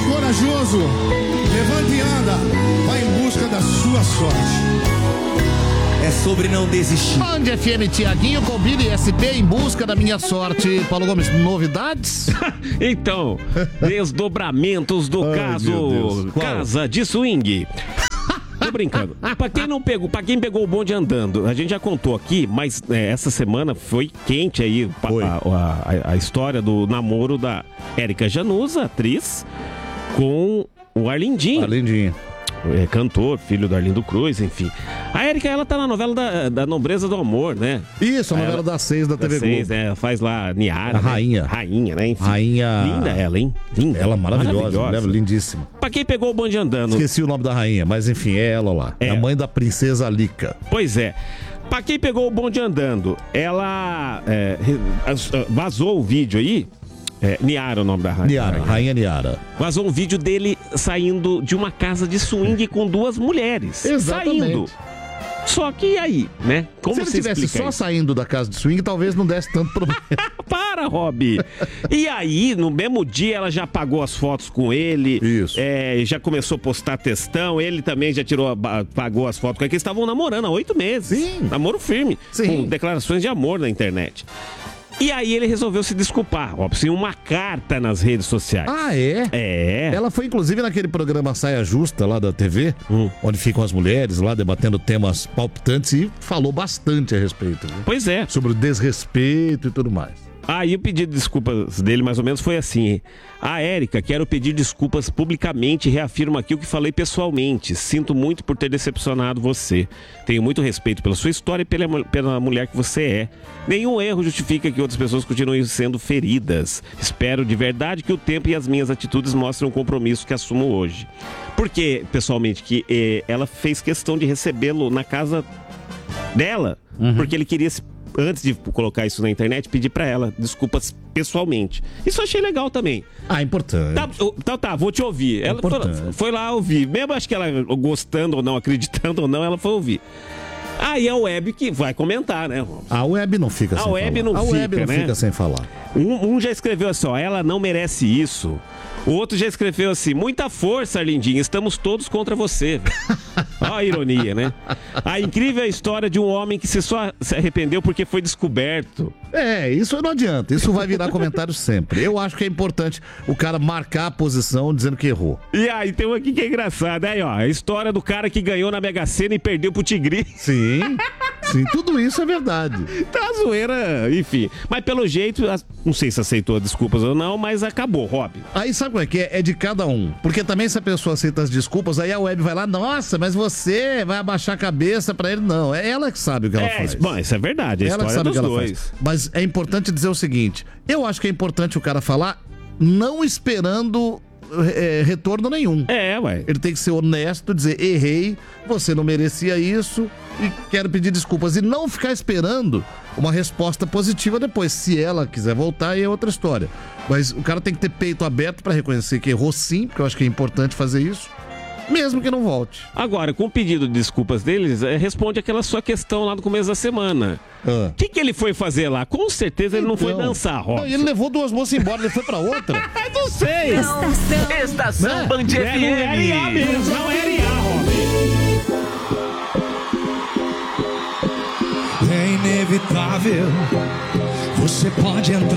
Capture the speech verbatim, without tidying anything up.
corajoso, levante e anda, vai em busca da sua sorte. É sobre não desistir. Band F M, Tiaguinho, Combine S P em busca da minha sorte. Paulo Gomes, novidades? Então, desdobramentos do Ai, caso Casa de Swing. Tô brincando. Pra quem não pegou, pra quem pegou o bonde andando, a gente já contou aqui, mas é, essa semana foi quente aí a, a, a, a história do namoro da Érica Januza, atriz, com o Arlindinho. Arlindinho. É, cantor, filho do Arlindo Cruz, enfim. A Érica, ela tá na novela da, da Nobreza do Amor, né? Isso, a novela ela, das seis da T V das seis, Globo. né? Ela faz lá Niara. A né? rainha. Rainha, né? Enfim. Rainha. Linda ela, hein? Linda. Ela maravilhosa, maravilhosa. mulher lindíssima. Pra quem pegou o bonde andando. Esqueci o nome da rainha, mas enfim, é ela lá. É, É. a mãe da princesa Lica. Pois é. Pra quem pegou o bonde andando, ela é, vazou o vídeo aí. É, Niara é o nome da rainha. Niara, rainha Niara. Vazou um vídeo dele saindo de uma casa de swing com duas mulheres. Exatamente. Saindo. Só que aí, né? Como Se ele você estivesse explica só isso? saindo da casa de swing, talvez não desse tanto problema. Para, Rob! E aí, no mesmo dia, ela já apagou as fotos com ele. Isso. É, já começou a postar textão. Ele também já tirou, apagou as fotos com ele, que eles estavam namorando há oito meses. Sim. Namoro firme. Sim. Com declarações de amor na internet. E aí ele resolveu se desculpar, Rob, em uma carta nas redes sociais. Ah, é? É. Ela foi inclusive naquele programa Saia Justa lá da T V, Hum. onde ficam as mulheres lá debatendo temas palpitantes e falou bastante a respeito, viu? Pois é. Sobre o desrespeito e tudo mais. Aí o pedido de desculpas dele mais ou menos foi assim: a Érica, quero pedir desculpas publicamente e reafirmo aqui o que falei pessoalmente. Sinto muito por ter decepcionado você. Tenho muito respeito pela sua história e pela, pela mulher que você é. Nenhum erro justifica que outras pessoas continuem sendo feridas. Espero de verdade que o tempo e as minhas atitudes mostrem o compromisso que assumo hoje. Porque, pessoalmente, que eh, ela fez questão de recebê-lo na casa dela, Uhum. porque ele queria se antes de colocar isso na internet, pedir pra ela desculpas pessoalmente. Isso eu achei legal também. Ah, importante. Tá, então tá, vou te ouvir. Ela foi, Importante. foi lá ouvir. Mesmo acho que ela gostando ou não, acreditando ou não, ela foi ouvir. Aí a web que vai comentar, né? A web não fica A sem web falar. não a web fica, não né? fica sem falar. Um, um já escreveu assim, ó, ela não merece isso. O outro já escreveu assim, muita força, Arlindinha, estamos todos contra você. Olha a ironia, né? A incrível história de um homem que se só se arrependeu porque foi descoberto. É, isso não adianta. Isso vai virar comentário sempre. Eu acho que é importante o cara marcar a posição dizendo que errou. E aí tem um aqui que é engraçado. Aí, ó, a história do cara que ganhou na Mega Sena e perdeu pro Tigre. Sim, sim, tudo isso é verdade. Tá zoeira, enfim. Mas pelo jeito, não sei se aceitou desculpas ou não, mas acabou, Rob. Aí sabe como é que é? É de cada um. Porque também se a pessoa aceita as desculpas, aí a web vai lá, nossa, mas você vai abaixar a cabeça pra ele. Não, é ela que sabe o que ela É, faz. bom, isso é verdade, a Ela que história sabe o dos que ela dois. faz. Mas é importante dizer o seguinte, eu acho que é importante o cara falar não esperando é, retorno nenhum. É, ué. Ele tem que ser honesto, dizer, errei, você não merecia isso e quero pedir desculpas. E não ficar esperando uma resposta positiva depois. Se ela quiser voltar, aí é outra história. Mas o cara tem que ter peito aberto pra reconhecer que errou sim, porque eu acho que é importante fazer isso, mesmo que não volte. Agora, com o pedido de desculpas deles, é, responde aquela sua questão lá no começo da semana. O Ah. que, que ele foi fazer lá? Com certeza ele não foi Então, dançar, Rob. não, ele levou duas moças embora, ele foi pra outra. Não sei. Estação, Estação Né? Band É, F não era I A M. mesmo, não era I A, Rob. É inevitável, você pode entrar